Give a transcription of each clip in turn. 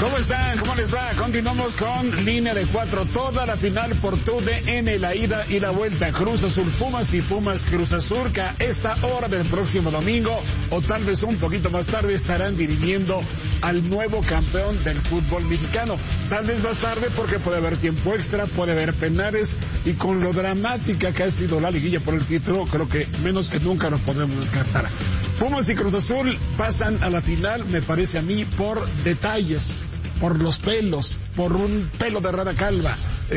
¿Cómo están? ¿Cómo les va? Continuamos con Línea de 4, toda la final por TUDN, la ida y la vuelta. Cruz Azul Pumas y Pumas Cruz Azul, que a esta hora del próximo domingo, o tal vez un poquito más tarde, estarán dirigiendo al nuevo campeón del fútbol mexicano. Tal vez más tarde porque puede haber tiempo extra, puede haber penales, y con lo dramática que ha sido la liguilla por el título, creo que menos que nunca lo podemos descartar. Pumas y Cruz Azul pasan a la final, me parece a mí, por detalles, por los pelos, por un pelo de rara calva,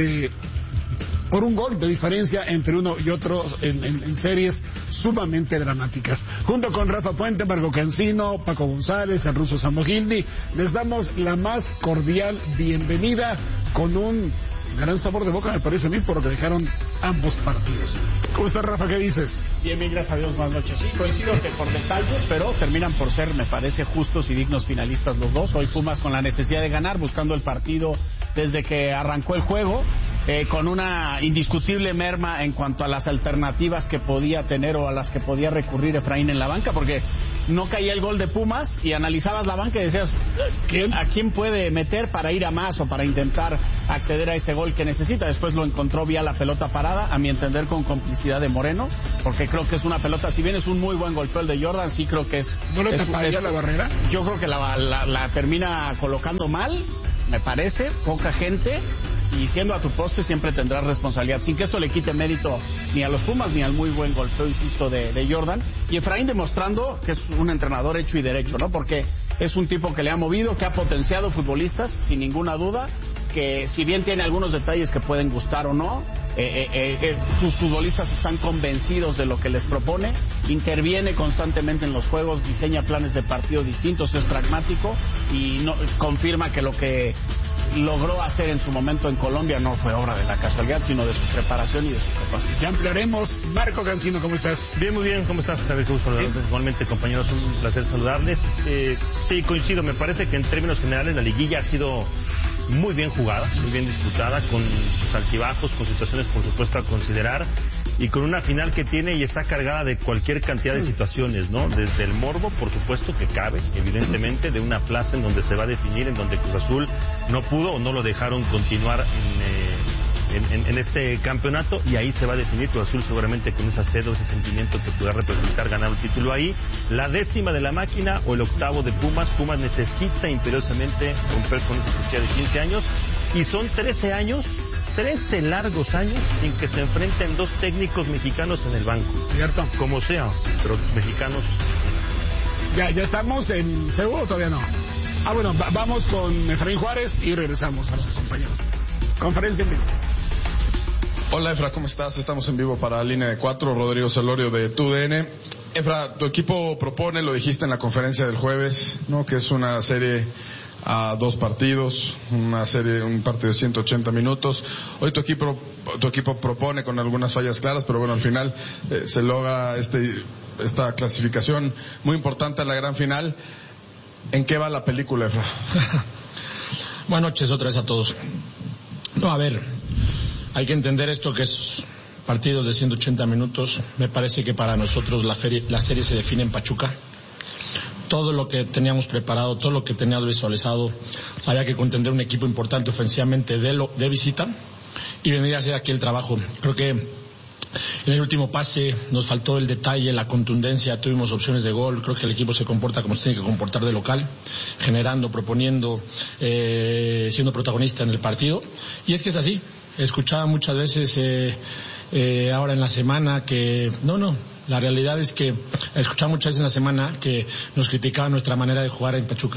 por un gol de diferencia entre uno y otro en series sumamente dramáticas. Junto con Rafa Puente, Marco Cancino, Paco González, el ruso Samogildi, les damos la más cordial bienvenida con un gran sabor de boca, me parece a mí, por lo que dejaron ambos partidos. ¿Cómo estás, Rafa? ¿Qué dices? Bien, gracias a Dios, buenas noches. Sí, coincido que por detalles, pero terminan por ser, me parece, justos y dignos finalistas los dos. Hoy Pumas con la necesidad de ganar, buscando el partido desde que arrancó el juego, con una indiscutible merma en cuanto a las alternativas que podía tener o a las que podía recurrir Efraín en la banca, porque no caía el gol de Pumas y analizabas la banca y decías, ¿a quién puede meter para ir a más o para intentar acceder a ese gol que necesita? Después lo encontró vía la pelota parada, a mi entender con complicidad de Moreno, porque creo que es una pelota, si bien es un muy buen golpeo el de Jordan, sí creo que es... ¿No le taparía la barrera? Yo creo que la termina colocando mal, me parece, poca gente, y siendo a tu poste siempre tendrás responsabilidad, sin que esto le quite mérito ni a los Pumas ni al muy buen golpeo, insisto, de Jordan. Y Efraín demostrando que es un entrenador hecho y derecho, ¿no? Porque es un tipo que le ha movido, que ha potenciado futbolistas, sin ninguna duda, que si bien tiene algunos detalles que pueden gustar o no, sus futbolistas están convencidos de lo que les propone, interviene constantemente en los juegos, diseña planes de partido distintos, es pragmático y no, confirma que lo que logró hacer en su momento en Colombia no fue obra de la casualidad, sino de su preparación y de su capacidad. Ya ampliaremos. Marco Cancino, ¿cómo estás? Bien, muy bien. ¿Cómo estás, Javier? Igualmente, compañeros, un placer saludarles. Sí, coincido. Me parece que en términos generales la liguilla ha sido muy bien jugada, muy bien disputada, con sus altibajos, con situaciones, por supuesto, a considerar, y con una final que tiene y está cargada de cualquier cantidad de situaciones, ¿no? Desde el morbo, por supuesto, que cabe, evidentemente, de una plaza en donde se va a definir, en donde Cruz Azul no pudo o no lo dejaron continuar en este campeonato, y ahí se va a definir Cruz Azul seguramente con esa sed o ese sentimiento que pueda representar ganar un título ahí. La 10ª de la máquina o el 8º de Pumas. Pumas necesita imperiosamente romper con esa sequía de 15 años, y son 13 años, 13 largos años sin que se enfrenten dos técnicos mexicanos en el banco. Cierto. Como sea, pero mexicanos. Ya estamos en Seúl, ¿o todavía no? Bueno, vamos con Efraín Juárez y regresamos a los compañeros. Conferencia en vivo. Hola, Efra, ¿cómo estás? Estamos en vivo para Línea de 4, Rodrigo Celorio de TUDN. Efra, tu equipo propone, lo dijiste en la conferencia del jueves, ¿no?, que es una serie a 2 partidos, un partido de 180 minutos. Hoy tu equipo propone con algunas fallas claras, pero bueno, al final se logra esta clasificación muy importante a la gran final. ¿En qué va la película, Efra? Buenas noches otra vez a todos. No, a ver, hay que entender esto que es partidos de 180 minutos. Me parece que para nosotros la serie se define en Pachuca. Todo lo que teníamos preparado, todo lo que teníamos visualizado, había que contender un equipo importante ofensivamente de visita y venir a hacer aquí el trabajo. Creo que en el último pase nos faltó el detalle, la contundencia, tuvimos opciones de gol. Creo que el equipo se comporta como se tiene que comportar de local, generando, proponiendo, siendo protagonista en el partido. Y es que es así. Escuchaba muchas veces ahora en la semana que la realidad es que escuchaba muchas veces en la semana que nos criticaban nuestra manera de jugar en Pachuca.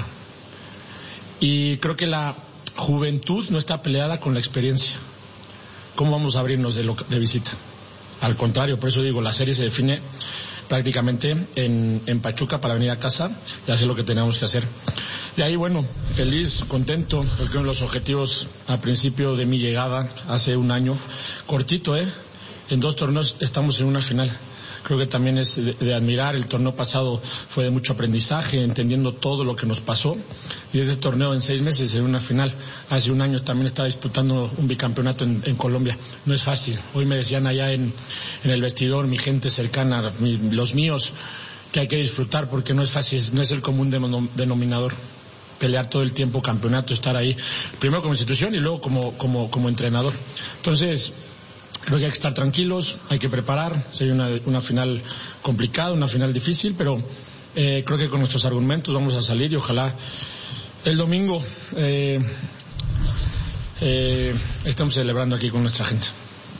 Y creo que la juventud no está peleada con la experiencia. ¿Cómo vamos a abrirnos de visita? Al contrario, por eso digo, la serie se define prácticamente en Pachuca para venir a casa y hacer lo que tenemos que hacer. De ahí, bueno, feliz, contento, porque uno de los objetivos al principio de mi llegada, hace un año, cortito, en 2 torneos estamos en una final. Creo que también es de admirar. El torneo pasado fue de mucho aprendizaje, entendiendo todo lo que nos pasó, y este torneo en 6 meses en una final. Hace un año también estaba disputando un bicampeonato en Colombia. No es fácil. Hoy me decían allá en el vestidor, mi gente cercana, los míos, que hay que disfrutar porque no es fácil, no es el común denominador. pelear todo el tiempo campeonato, estar ahí, primero como institución y luego como entrenador. Entonces, creo que hay que estar tranquilos, hay que preparar, sería una final complicada, una final difícil, pero creo que con nuestros argumentos vamos a salir y ojalá el domingo estemos celebrando aquí con nuestra gente.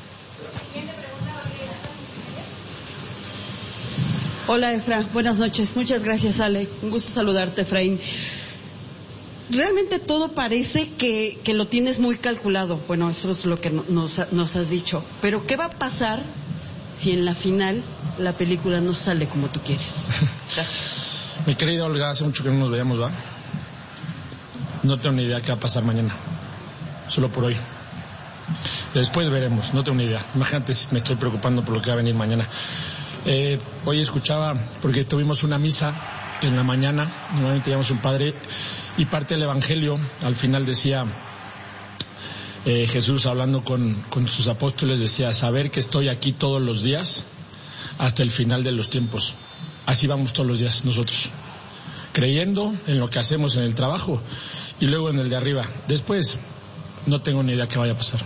Hola Efra, buenas noches. Muchas gracias Ale, un gusto saludarte Efraín. Realmente todo parece que lo tienes muy calculado, bueno, eso es lo que nos has dicho, pero ¿qué va a pasar si en la final la película no sale como tú quieres? Gracias. Mi querida Olga, hace mucho que no nos veíamos, ¿va? No tengo ni idea qué va a pasar mañana, solo por hoy. Después veremos, no tengo ni idea. Imagínate si me estoy preocupando por lo que va a venir mañana. Hoy escuchaba, porque tuvimos una misa en la mañana, normalmente teníamos un padre, y parte del Evangelio, al final decía, Jesús hablando con sus apóstoles, decía, saber que estoy aquí todos los días, hasta el final de los tiempos. Así vamos todos los días nosotros, creyendo en lo que hacemos en el trabajo, y luego en el de arriba. Después, no tengo ni idea qué vaya a pasar.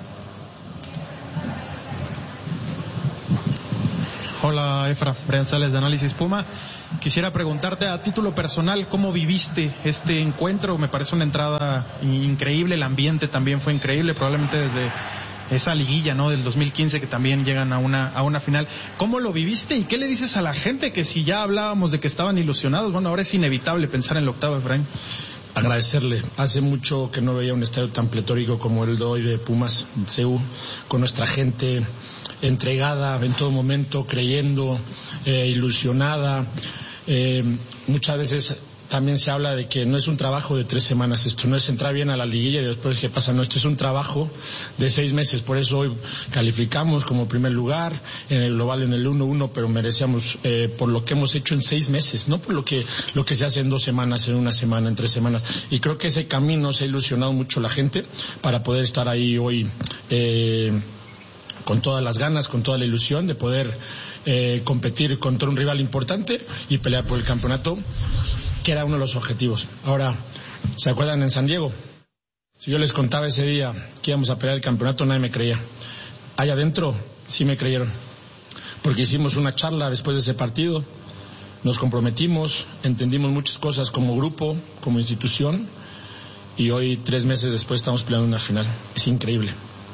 Hola Efra, Brian Sales de Análisis Puma. Quisiera preguntarte a título personal, ¿cómo viviste este encuentro? Me parece una entrada increíble, el ambiente también fue increíble, probablemente desde esa liguilla, ¿no?, del 2015 que también llegan a una final. ¿Cómo lo viviste y qué le dices a la gente que si ya hablábamos de que estaban ilusionados, bueno, ahora es inevitable pensar en el octavo, Efraín? Agradecerle. Hace mucho que no veía un estadio tan pletórico como el de hoy de Pumas, CU, con nuestra gente entregada en todo momento, creyendo, ilusionada. Muchas veces también se habla de que no es un trabajo de 3 semanas, esto no es entrar bien a la liguilla y después qué pasa, no, esto es un trabajo de 6 meses, por eso hoy calificamos como primer lugar, en el global en el 1-1, pero merecíamos por lo que hemos hecho en 6 meses, no por lo que se hace en 2 semanas, en 1 semana, en 3 semanas, y creo que ese camino se ha ilusionado mucho la gente para poder estar ahí hoy con todas las ganas, con toda la ilusión de poder competir contra un rival importante y pelear por el campeonato, que era uno de los objetivos. Ahora, ¿se acuerdan en San Diego? Si yo les contaba ese día que íbamos a pelear el campeonato, nadie me creía. Allá adentro sí me creyeron, porque hicimos una charla después de ese partido, nos comprometimos, entendimos muchas cosas como grupo, como institución, y hoy 3 meses después estamos peleando una final. Es increíble.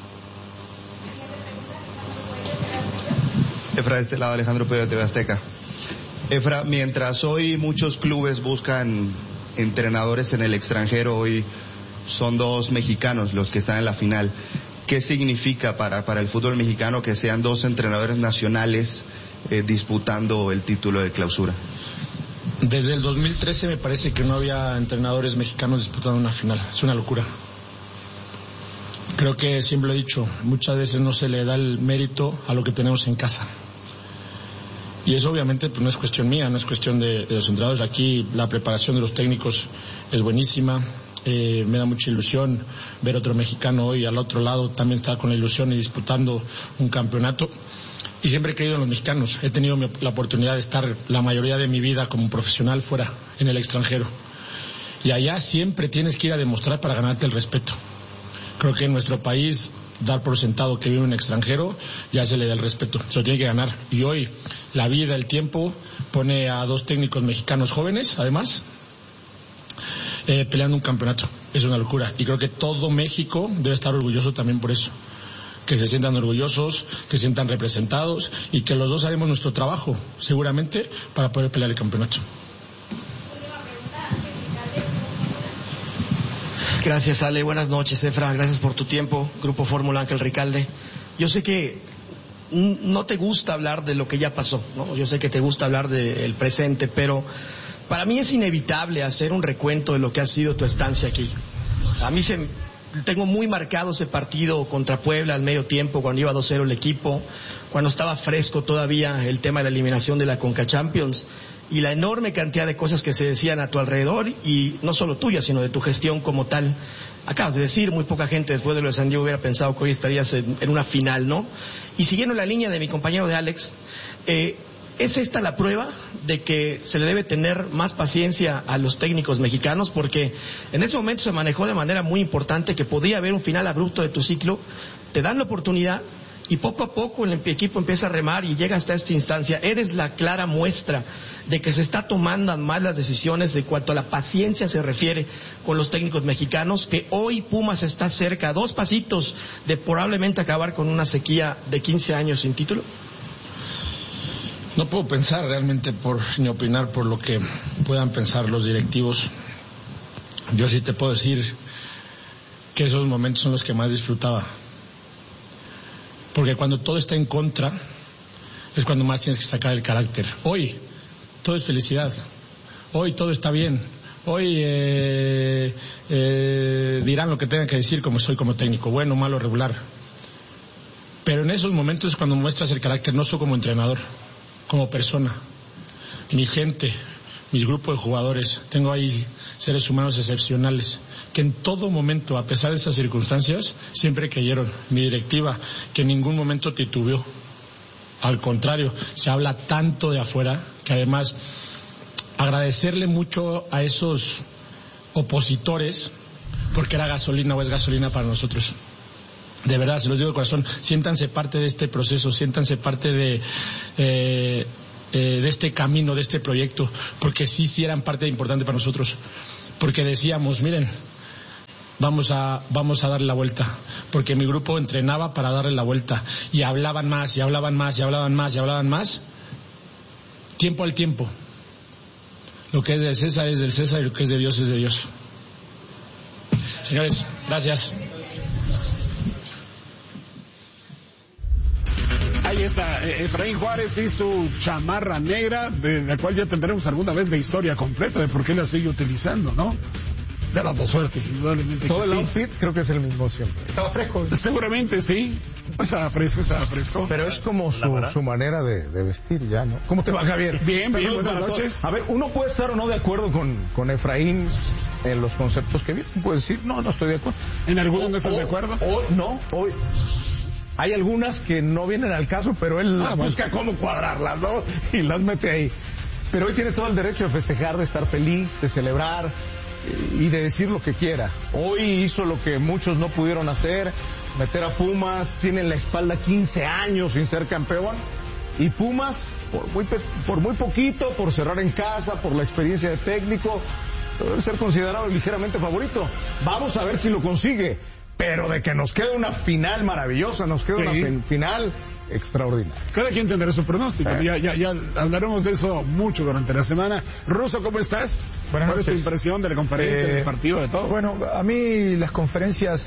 Efra, de este lado Alejandro Pedro de TV Azteca. Efra, mientras hoy muchos clubes buscan entrenadores en el extranjero, hoy son 2 mexicanos los que están en la final. ¿Qué significa para el fútbol mexicano que sean 2 entrenadores nacionales disputando el título de clausura? Desde el 2013 me parece que no había entrenadores mexicanos disputando una final. Es una locura. Creo que siempre lo he dicho, muchas veces no se le da el mérito a lo que tenemos en casa. Y eso obviamente pues no es cuestión mía, no es cuestión de los entrenadores. Aquí la preparación de los técnicos es buenísima. Me da mucha ilusión ver otro mexicano hoy al otro lado también está con la ilusión y disputando un campeonato. Y siempre he creído en los mexicanos. He tenido la oportunidad de estar la mayoría de mi vida como profesional fuera, en el extranjero. Y allá siempre tienes que ir a demostrar para ganarte el respeto. Creo que en nuestro país, dar por sentado que vive un extranjero, ya se le da el respeto, se lo tiene que ganar. Y hoy, la vida, el tiempo, pone a 2 técnicos mexicanos jóvenes, además, peleando un campeonato. Es una locura. Y creo que todo México debe estar orgulloso también por eso. Que se sientan orgullosos, que se sientan representados y que los 2 haremos nuestro trabajo, seguramente, para poder pelear el campeonato. Gracias, Ale. Buenas noches, Efra. Gracias por tu tiempo. Grupo Fórmula Ángel Ricalde. Yo sé que no te gusta hablar de lo que ya pasó, ¿no? Yo sé que te gusta hablar del presente, pero para mí es inevitable hacer un recuento de lo que ha sido tu estancia aquí. A mí tengo muy marcado ese partido contra Puebla al medio tiempo, cuando iba 2-0 el equipo, cuando estaba fresco todavía el tema de la eliminación de la Conca Champions, y la enorme cantidad de cosas que se decían a tu alrededor, y no solo tuya, sino de tu gestión como tal. Acabas de decir, muy poca gente después de lo de San Diego hubiera pensado que hoy estarías en una final, ¿no? Y siguiendo la línea de mi compañero de Alex, ¿Es esta la prueba de que se le debe tener más paciencia a los técnicos mexicanos? Porque en ese momento se manejó de manera muy importante que podía haber un final abrupto de tu ciclo, te dan la oportunidad y poco a poco el equipo empieza a remar y llega hasta esta instancia. Eres la clara muestra de que se está tomando mal las decisiones de cuanto a la paciencia se refiere con los técnicos mexicanos, que hoy Pumas está cerca, a 2 pasitos de probablemente acabar con una sequía de 15 años sin título. No puedo pensar realmente ni opinar por lo que puedan pensar los directivos. Yo sí te puedo decir que esos momentos son los que más disfrutaba. Porque cuando todo está en contra, es cuando más tienes que sacar el carácter. Hoy, todo es felicidad. Hoy todo está bien. Hoy dirán lo que tengan que decir como soy como técnico, bueno, malo, regular. Pero en esos momentos es cuando muestras el carácter, no solo como entrenador, como persona. Mi gente, mis grupos de jugadores, tengo ahí seres humanos excepcionales que en todo momento, a pesar de esas circunstancias, siempre creyeron. Mi directiva, que en ningún momento titubeó. Al contrario, se habla tanto de afuera que además agradecerle mucho a esos opositores, porque era gasolina o es gasolina para nosotros. De verdad, se los digo de corazón, siéntanse parte de este proceso, siéntanse parte de este camino, de este proyecto, porque sí eran parte importante para nosotros. Porque decíamos, miren, vamos a darle la vuelta, porque mi grupo entrenaba para darle la vuelta, y hablaban más, y hablaban más, y hablaban más, y hablaban más, tiempo al tiempo. Lo que es del César es del César, y lo que es de Dios es de Dios. Señores, gracias. Ahí está, Efraín Juárez y su chamarra negra, de la cual ya tendremos alguna vez la historia completa de por qué la sigue utilizando, ¿no? De la suerte, indudablemente. Todo el outfit creo que es el mismo siempre. ¿Estaba fresco? Seguramente sí. Estaba fresco. Pero es como su manera de vestir ya, ¿no? ¿Cómo te va, Javier? Bien, buenas noches. A ver, uno puede estar o no de acuerdo con Efraín en los conceptos que viene. Puede decir, no estoy de acuerdo. ¿En alguno no estás de acuerdo? Hoy hay algunas que no vienen al caso, pero él busca cómo cuadrarlas, ¿no? Y las mete ahí. Pero hoy tiene todo el derecho de festejar, de estar feliz, de celebrar y de decir lo que quiera. Hoy hizo lo que muchos no pudieron hacer, meter a Pumas, tiene en la espalda 15 años sin ser campeón, y Pumas, por muy poquito, por cerrar en casa, por la experiencia de técnico, debe ser considerado ligeramente favorito. Vamos a ver si lo consigue, pero de que nos quede una final maravillosa, nos queda una final extraordinaria. Cada quien tendrá su pronóstico. Ya hablaremos de eso mucho durante la semana. Russo, ¿cómo estás? Buenas noches. ¿Cuál es tu impresión de la conferencia, del partido, de todo? Bueno, a mí las conferencias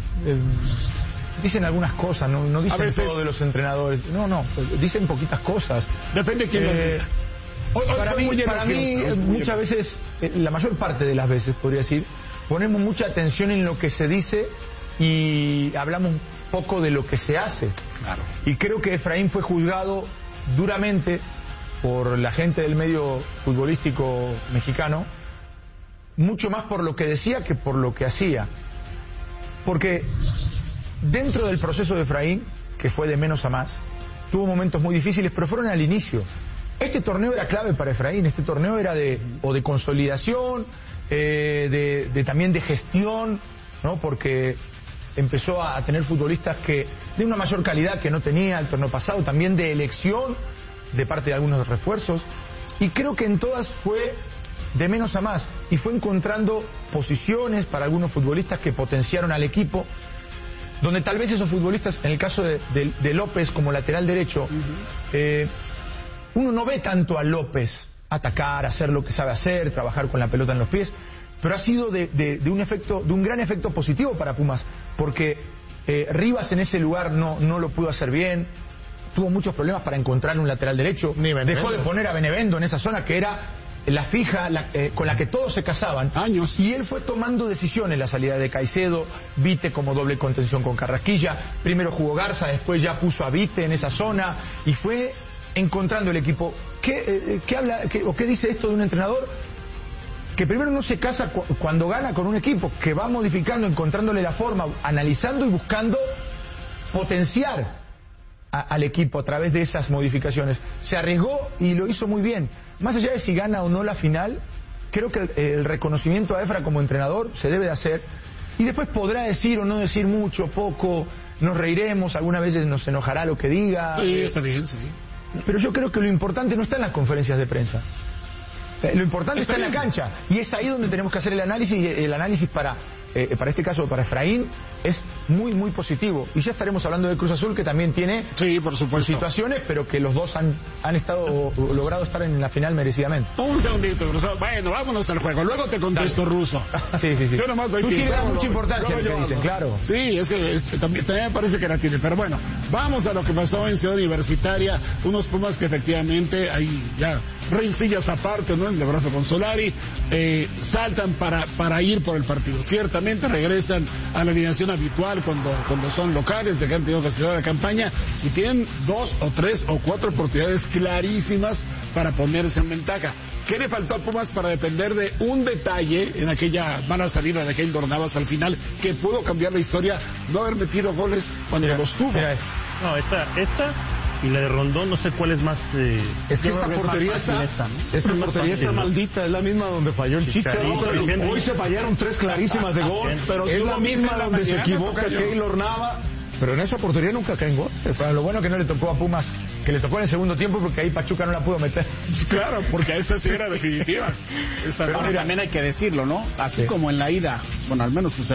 dicen algunas cosas, no dicen veces... todo de los entrenadores. No, dicen poquitas cosas. Depende de quién lo diga. Para mí muchas veces, la mayor parte de las veces, podría decir, ponemos mucha atención en lo que se dice y hablamos poco de lo que se hace. Claro. Y creo que Efraín fue juzgado duramente por la gente del medio futbolístico mexicano, mucho más por lo que decía que por lo que hacía. Porque dentro del proceso de Efraín, que fue de menos a más, tuvo momentos muy difíciles, pero fueron al inicio. Este torneo era clave para Efraín, este torneo era de consolidación, también de gestión, ¿no? Porque empezó a tener futbolistas que de una mayor calidad que no tenía el torneo pasado, también de elección de parte de algunos refuerzos, y creo que en todas fue de menos a más, y fue encontrando posiciones para algunos futbolistas que potenciaron al equipo, donde tal vez esos futbolistas, en el caso de López como lateral derecho, uno no ve tanto a López atacar, hacer lo que sabe hacer, trabajar con la pelota en los pies, pero ha sido de un gran efecto positivo para Pumas, porque Rivas en ese lugar no lo pudo hacer bien, tuvo muchos problemas para encontrar un lateral derecho, dejó de poner a Benevendo en esa zona que era la fija con la que todos se casaban años, y él fue tomando decisiones, la salida de Caicedo, Vite como doble contención con Carrasquilla, primero jugó Garza, después ya puso a Vite en esa zona y fue encontrando el equipo. ¿Qué dice esto de un entrenador? Que primero no se casa cuando gana con un equipo, que va modificando, encontrándole la forma, analizando y buscando potenciar al equipo a través de esas modificaciones. Se arriesgó y lo hizo muy bien. Más allá de si gana o no la final, creo que el reconocimiento a Efra como entrenador se debe de hacer, y después podrá decir o no decir mucho, poco, nos reiremos, algunas veces nos enojará lo que diga. Sí, está bien, sí. Pero yo creo que lo importante no está en las conferencias de prensa. Lo importante está en la cancha, y es ahí donde tenemos que hacer el análisis, y el análisis para este caso, para Efraín, es muy, muy positivo. Y ya estaremos hablando de Cruz Azul, que también tiene por supuesto situaciones, pero que los dos han logrado estar en la final merecidamente. Un segundito, Ruso. Bueno, vámonos al juego. Luego te contesto, Ruso. Sí. Yo nomás doy Tú sí le das mucha importancia a lo que yo dicen, claro. Sí, es que también me parece que la tiene. Pero bueno, vamos a lo que pasó en Ciudad Universitaria. Unos Pumas que efectivamente, hay ya rencillas aparte, ¿no? En el abrazo con Solari, saltan para ir por el partido. Ciertamente regresan a la alineación habitual cuando son locales, de que han tenido que hacer la campaña, y tienen 2 o 3 o 4 oportunidades clarísimas para ponerse en ventaja. ¿Qué le faltó a Pumas para depender de un detalle en aquella mala salida de Keylor Navas al final, que pudo cambiar la historia, no haber metido goles cuando los tuvo? No, esta y la de Rondón, no sé cuál es más. Es que esta portería está maldita, es la misma donde falló el Chicharito. Hoy se fallaron 3 clarísimas de gol, pero es la misma donde se equivoca Keylor Navas. Pero en esa portería nunca caen gol. Lo bueno que no le tocó a Pumas, que le tocó en el segundo tiempo, porque ahí Pachuca no la pudo meter. Claro, porque esa sí era definitiva. Pero también hay que decirlo, ¿no? Así como en la ida, bueno, al menos sucedió